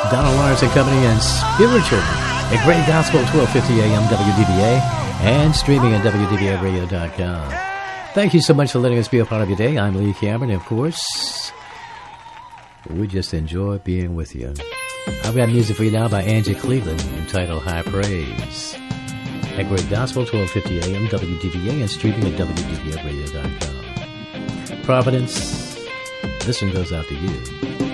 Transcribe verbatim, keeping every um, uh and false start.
Donald Lawrence and Company and Spiritual. A great gospel, twelve fifty a.m. W D B A, and streaming at W D B A radio dot com. Thank you so much for letting us be a part of your day. I'm Lee Cameron, and of course, we just enjoy being with you. I've got music for you now by Angie Cleveland entitled High Praise. A great gospel, twelve fifty a.m. W D B A, and streaming at W D B A radio dot com. Providence, this one goes out to you.